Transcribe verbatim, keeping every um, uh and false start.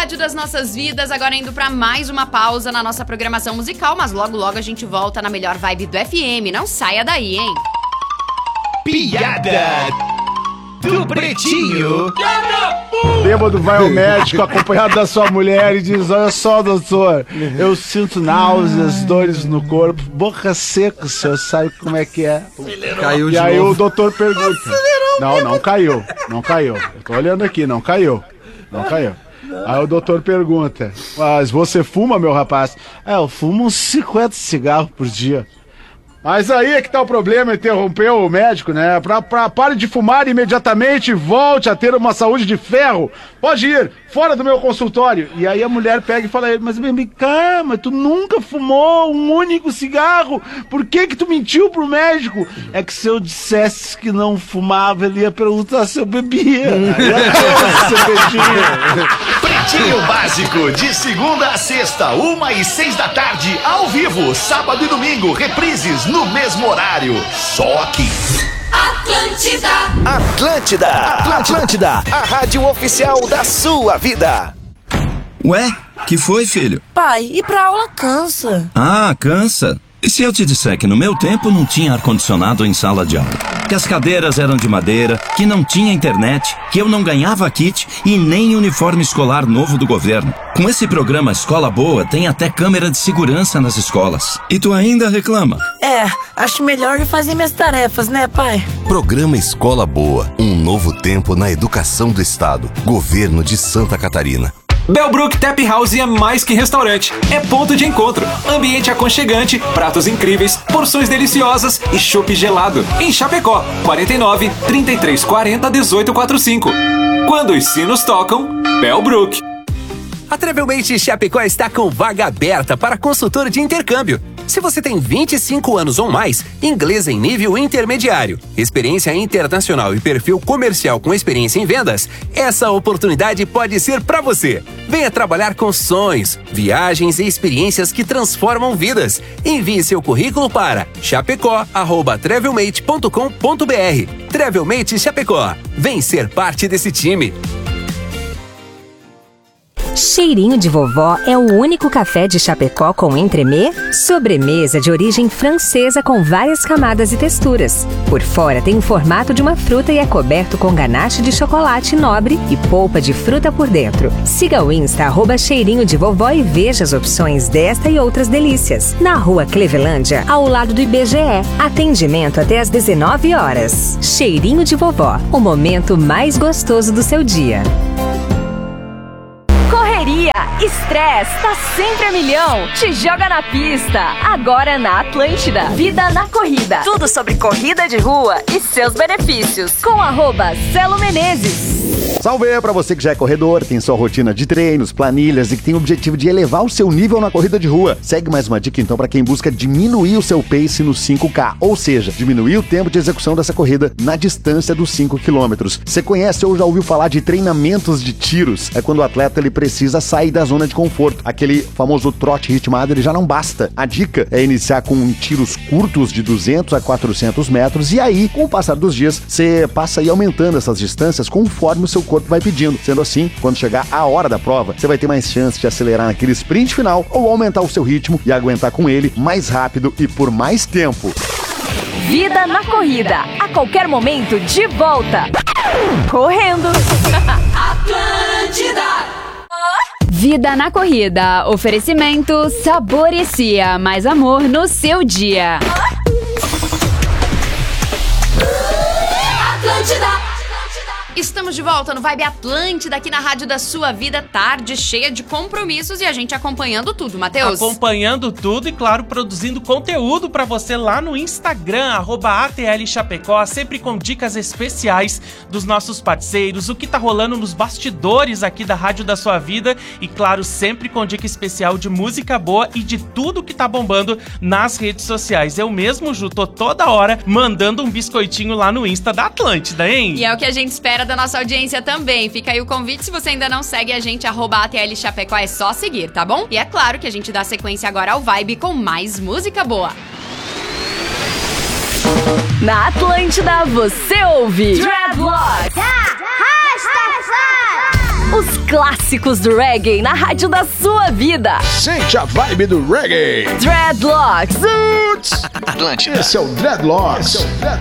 Rádio das Nossas Vidas, agora indo pra mais uma pausa na nossa programação musical, mas logo logo a gente volta na melhor vibe do F M. Não saia daí, hein? Piada do Pretinho. Bêbado vai ao médico acompanhado da sua mulher e diz: olha só, doutor, eu sinto náuseas, dores no corpo, boca seca, o senhor sabe como é que é? Caiu de E aí novo. o doutor pergunta: não, não caiu, não caiu. Eu tô olhando aqui, não caiu, não caiu. Aí o doutor pergunta: mas você fuma, meu rapaz? É, eu fumo uns cinquenta cigarros por dia. Mas aí é que tá o problema, interrompeu o médico, né? Pra, pra, pare de fumar imediatamente e volte a ter uma saúde de ferro. Pode ir, fora do meu consultório. E aí a mulher pega e fala a ele: mas bem, calma, tu nunca fumou um único cigarro. Por que que tu mentiu pro médico? É que se eu dissesse que não fumava, ele ia perguntar se eu bebia. Pretinho Básico, de segunda a sexta, uma e seis da tarde, ao vivo, sábado e domingo, reprises no mesmo horário. Só aqui. Atlântida. Atlântida, Atlântida, a rádio oficial da sua vida. Ué, que foi, filho? Pai, ir pra aula cansa. Ah, cansa? E se eu te disser que no meu tempo não tinha ar-condicionado em sala de aula? Que as cadeiras eram de madeira, que não tinha internet, que eu não ganhava kit e nem uniforme escolar novo do governo. Com esse programa Escola Boa, tem até câmera de segurança nas escolas. E tu ainda reclama? É, acho melhor ir fazer minhas tarefas, né, pai? Programa Escola Boa, um novo tempo na educação do estado. Governo de Santa Catarina. Bellbrook Tap House é mais que restaurante, é ponto de encontro, ambiente aconchegante, pratos incríveis, porções deliciosas e chopp gelado. Em Chapecó, quarenta e nove, trinta e três quarenta, dezoito quarenta e cinco. Quando os sinos tocam, Bellbrook. A Travelmate Chapecó está com vaga aberta para consultor de intercâmbio. Se você tem vinte e cinco anos ou mais, inglês em nível intermediário, experiência internacional e perfil comercial com experiência em vendas, essa oportunidade pode ser para você. Venha trabalhar com sonhos, viagens e experiências que transformam vidas. Envie seu currículo para chapecó arroba travelmate ponto com ponto br. Travelmate Chapecó. Vem ser parte desse time. Cheirinho de Vovó é o único café de Chapecó com entremê, sobremesa de origem francesa com várias camadas e texturas. Por fora tem o formato de uma fruta e é coberto com ganache de chocolate nobre e polpa de fruta por dentro. Siga o Insta, arroba Cheirinho de Vovó e veja as opções desta e outras delícias. Na rua Clevelândia, ao lado do I B G E. Atendimento até às dezenove horas. Cheirinho de Vovó, o momento mais gostoso do seu dia. Estresse, tá sempre a milhão. Te joga na pista. Agora na Atlântida. Vida na corrida. Tudo sobre corrida de rua e seus benefícios. Com arroba Celo Menezes. Salve pra você que já é corredor, tem sua rotina de treinos, planilhas e que tem o objetivo de elevar o seu nível na corrida de rua. Segue mais uma dica então para quem busca diminuir o seu pace no cinco K, ou seja, diminuir o tempo de execução dessa corrida na distância dos cinco quilômetros. Você conhece ou já ouviu falar de treinamentos de tiros? É quando o atleta ele precisa sair da zona de conforto. Aquele famoso trote ritmado ele já não basta. A dica é iniciar com tiros curtos de duzentos a quatrocentos metros e aí, com o passar dos dias, você passa a ir aumentando essas distâncias conforme o seu corpo vai pedindo. Sendo assim, quando chegar a hora da prova, você vai ter mais chance de acelerar naquele sprint final ou aumentar o seu ritmo e aguentar com ele mais rápido e por mais tempo. Vida na corrida. A qualquer momento, de volta. Correndo. Atlântida. Vida na corrida. Oferecimento Saborecia. Mais amor no seu dia. Atlântida. Estamos de volta no Vibe Atlântida, aqui na Rádio da Sua Vida, tarde cheia de compromissos e a gente acompanhando tudo, Matheus. Acompanhando tudo e, claro, produzindo conteúdo pra você lá no Instagram, arroba A T L Chapecó, sempre com dicas especiais dos nossos parceiros, o que tá rolando nos bastidores aqui da Rádio da Sua Vida e, claro, sempre com dica especial de música boa e de tudo que tá bombando nas redes sociais. Eu mesmo, Ju, tô toda hora mandando um biscoitinho lá no Insta da Atlântida, hein? E é o que a gente espera da nossa audiência também. Fica aí o convite, se você ainda não segue a gente, arroba A T L Chapecó, é só seguir, tá bom? E é claro que a gente dá sequência agora ao Vibe com mais música boa. Na Atlântida, você ouve Dreadlocks. Rasta, Os clássicos do reggae na rádio da sua vida. Sente a vibe do reggae. Dreadlocks. Roots. Atlântida. Esse é o Dreadlocks.